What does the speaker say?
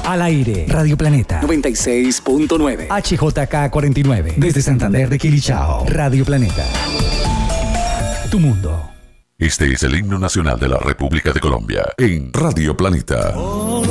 Al aire, Radio Planeta 96.9, HJK 49, desde Santander de Quilichao, Radio Planeta. Tu mundo. Este es el himno nacional de la República de Colombia en Radio Planeta.